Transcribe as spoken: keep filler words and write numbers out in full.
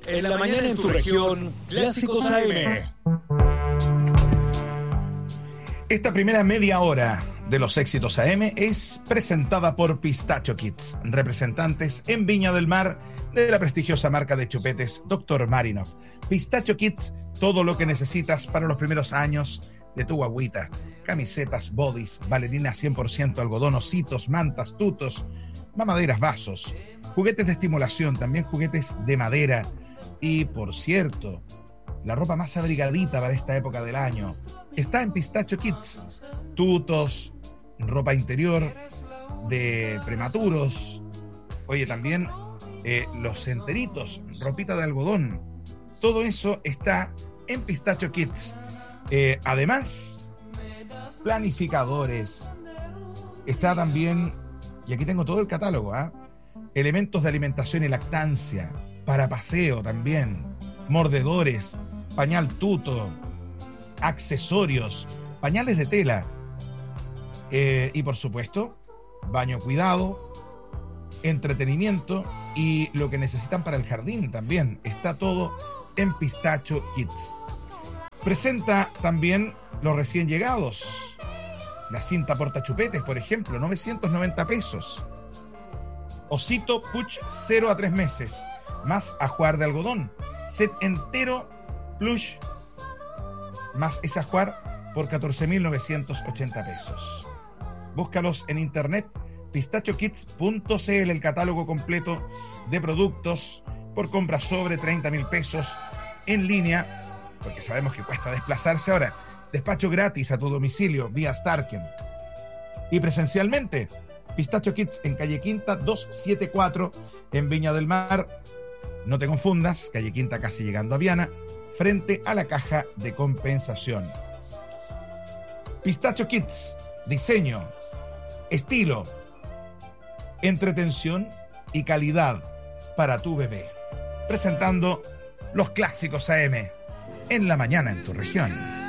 En la mañana en tu región, Clásicos A M. Esta primera media hora de los éxitos A M es presentada por Pistacho Kids, representantes en Viña del Mar de la prestigiosa marca de chupetes doctor Marinov. Pistacho Kids, todo lo que necesitas para los primeros años de tu guagüita. Camisetas, bodys, bailarinas cien por ciento algodón, ositos, mantas, tutos, mamaderas, vasos, juguetes de estimulación, también juguetes de madera. Y, por cierto, la ropa más abrigadita para esta época del año está en Pistacho Kids. Tutos, ropa interior de prematuros. Oye, también eh, los enteritos, ropita de algodón. Todo eso está en Pistacho Kids. Eh, además, planificadores. Está también, y aquí tengo todo el catálogo, ¿eh? Elementos de alimentación y lactancia. Para paseo también. Mordedores, pañal tuto, accesorios, pañales de tela. Eh, y por supuesto, baño cuidado, entretenimiento y lo que necesitan para el jardín también. Está todo en Pistacho Kids. Presenta también los recién llegados. La cinta portachupetes, por ejemplo, novecientos noventa pesos. Osito Puch cero a tres meses, más ajuar de algodón. Set entero plush, más ese ajuar por catorce mil novecientos ochenta pesos. Búscalos en internet, pistacho kids punto c l, el catálogo completo de productos por compra sobre treinta mil pesos en línea, porque sabemos que cuesta desplazarse ahora. Despacho gratis a tu domicilio vía Starken. Y presencialmente, Pistacho Kids en calle Quinta doscientos setenta y cuatro en Viña del Mar. No te confundas, calle Quinta casi llegando a Viana, frente a la caja de compensación. Pistacho Kids, diseño, estilo, entretención y calidad para tu bebé. Presentando los clásicos A M en la mañana en tu región.